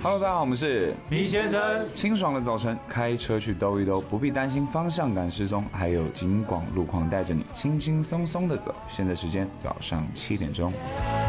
Hello， 大家好，我们是皮先生。 清爽的早晨，开车去兜一兜，不必担心方向感失踪，还有警广路况带着你轻轻松松的走。现在时间早上7点钟。